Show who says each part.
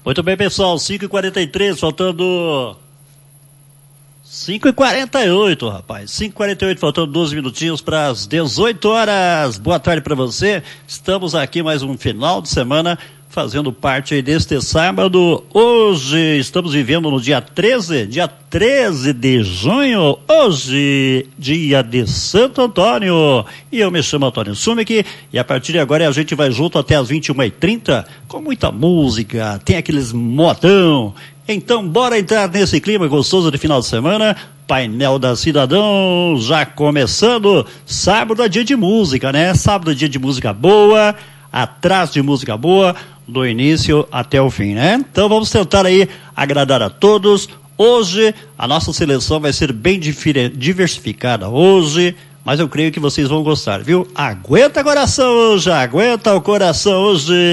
Speaker 1: Muito bem, pessoal, 5h43, faltando 5h48, rapaz. 5h48, faltando 12 minutinhos para as 18 horas. Boa tarde para você. Estamos aqui mais um final de semana, fazendo parte aí deste sábado. Hoje estamos vivendo no dia 13 de junho, hoje, dia de Santo Antônio. E eu me chamo Antônio Sumek, e a partir de agora a gente vai junto até as 21h30, com muita música, tem aqueles modão. Então, bora entrar nesse clima gostoso de final de semana. Painel da Cidadão já começando. Sábado é dia de música, né? Sábado é dia de música boa, atrás de música boa, do início até o fim, né? Então vamos tentar aí agradar a todos. Hoje a nossa seleção vai ser bem diversificada hoje, mas eu creio que vocês vão gostar, viu? Aguenta coração hoje, aguenta o coração hoje.